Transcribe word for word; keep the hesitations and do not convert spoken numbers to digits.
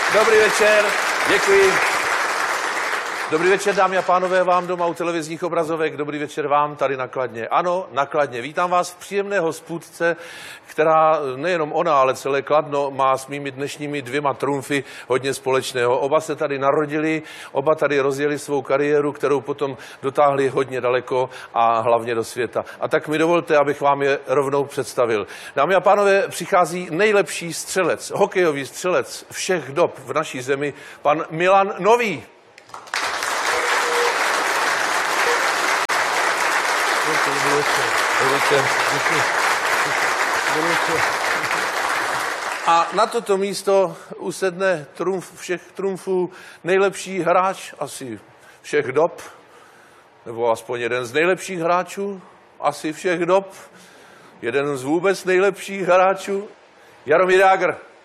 Dobrý večer, děkuji. Dobrý večer, dámy a pánové, vám doma u televizních obrazovek, dobrý večer vám tady na Kladně. Ano, na Kladně. Vítám vás v příjemné hospůdce, která nejenom ona, ale celé Kladno má s mými dnešními dvěma trumfy hodně společného. Oba se tady narodili, oba tady rozjeli svou kariéru, kterou potom dotáhli hodně daleko a hlavně do světa. A tak mi dovolte, abych vám je rovnou představil. Dámy a pánové, přichází nejlepší střelec, hokejový střelec všech dob v naší zemi, pan Milan Nový. A na toto místo usedne trumf všech trumfů, nejlepší hráč asi všech dob, nebo aspoň jeden z nejlepších hráčů asi všech dob, jeden z vůbec nejlepších hráčů, Jaromír Jágr.